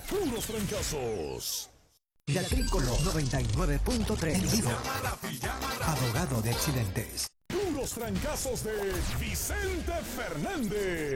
puros trancazos. Teatrícola 99.3 en vivo. Abogado de accidentes. Puros trancazos de Vicente Fernández.